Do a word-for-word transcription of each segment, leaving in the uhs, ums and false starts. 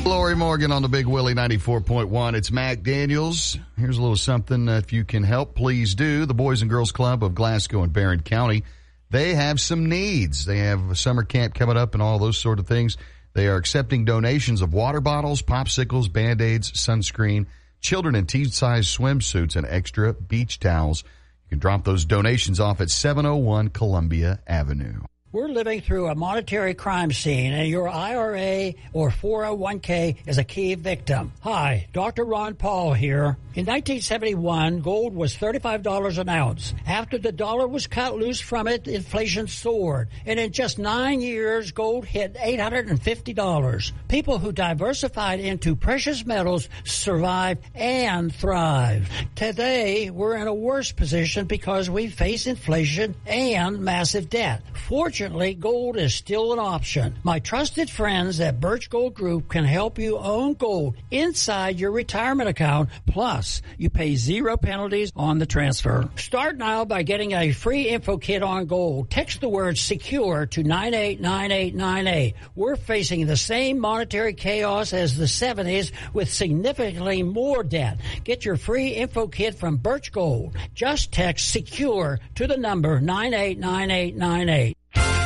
Lori Morgan on the Big Willie ninety-four point one. It's Mac Daniels. Here's a little something. Uh, if you can help, please do. The Boys and Girls Club of Glasgow and Barron County, they have some needs. They have a summer camp coming up and all those sort of things. They are accepting donations of water bottles, popsicles, Band-Aids, sunscreen, children and teen-sized swimsuits, and extra beach towels. You can drop those donations off at seven oh one Columbia Avenue. We're living through a monetary crime scene, and your I R A or four oh one k is a key victim. Hi, Doctor Ron Paul here. In nineteen seventy-one, gold was thirty-five dollars an ounce. After the dollar was cut loose from it, inflation soared. And in just nine years, gold hit eight hundred fifty dollars. People who diversified into precious metals survived and thrived. Today, we're in a worse position because we face inflation and massive debt. Fortunately, gold is still an option. My trusted friends at Birch Gold Group can help you own gold inside your retirement account. Plus, you pay zero penalties on the transfer. Start now by getting a free info kit on gold. Text the word SECURE to nine eight nine eight nine eight. We're facing the same monetary chaos as the seventies with significantly more debt. Get your free info kit from Birch Gold. Just text SECURE to the number nine eight nine eight nine eight.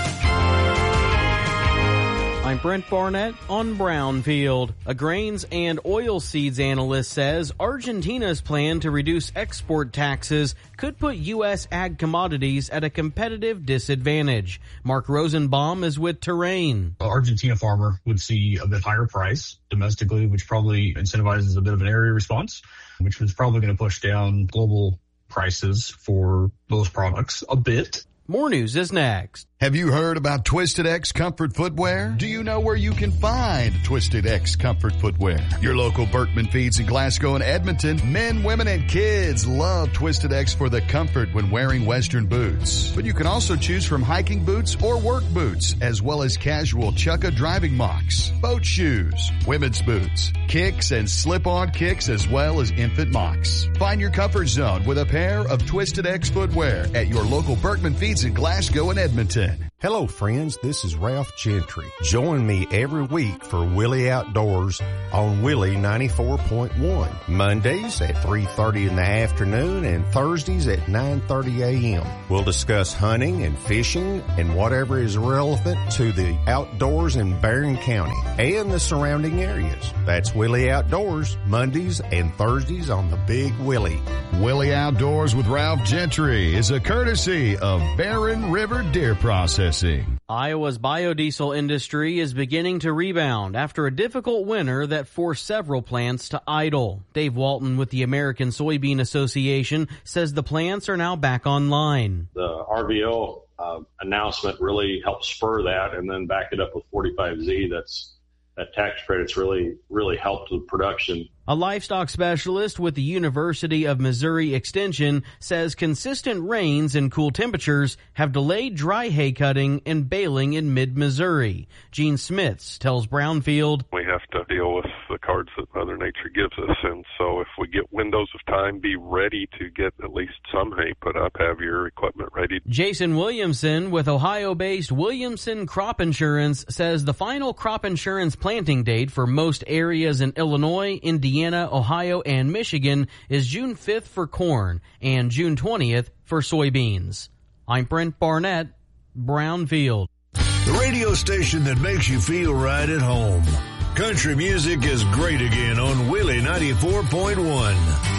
I'm Brent Barnett on Brownfield. A grains and oilseeds analyst says Argentina's plan to reduce export taxes could put U S ag commodities at a competitive disadvantage. Mark Rosenbaum is with Terrain. The Argentina farmer would see a bit higher price domestically, which probably incentivizes a bit of an area response, which was probably going to push down global prices for those products a bit. More news is next. Have you heard about Twisted X Comfort Footwear? Do you know where you can find Twisted X Comfort Footwear? Your local Berkman Feeds in Glasgow and Edmonton. Men, women, and kids love Twisted X for the comfort when wearing Western boots. But you can also choose from hiking boots or work boots, as well as casual Chukka driving mocks, boat shoes, women's boots, kicks, and slip-on kicks, as well as infant mocks. Find your comfort zone with a pair of Twisted X footwear at your local Berkman Feeds in Glasgow and Edmonton. Hello friends, this is Ralph Gentry. Join me every week for Willie Outdoors on Willie ninety-four point one. Mondays at three thirty in the afternoon and Thursdays at nine thirty a.m. We'll discuss hunting and fishing and whatever is relevant to the outdoors in Barron County and the surrounding areas. That's Willie Outdoors, Mondays and Thursdays on the Big Willie. Willie Outdoors with Ralph Gentry is a courtesy of Barron River Deer Processing. Iowa's biodiesel industry is beginning to rebound after a difficult winter that forced several plants to idle. Dave Walton with the American Soybean Association says the plants are now back online. The R V O uh, announcement really helped spur that, and then back it up with forty-five Z. That's that tax credit's really, really helped with production. A livestock specialist with the University of Missouri Extension says consistent rains and cool temperatures have delayed dry hay cutting and baling in mid-Missouri. Gene Smiths tells Brownfield, we have to deal with the cards that Mother Nature gives us, and so if we get windows of time, be ready to get at least some hay put up, have your equipment ready. Jason Williamson with Ohio-based Williamson Crop Insurance says the final crop insurance planting date for most areas in Illinois, Indiana, Ohio, and Michigan is June fifth for corn and June twentieth for soybeans. I'm Brent Barnett, Brownfield. The radio station that makes you feel right at home. Country music is great again on Willie ninety-four point one.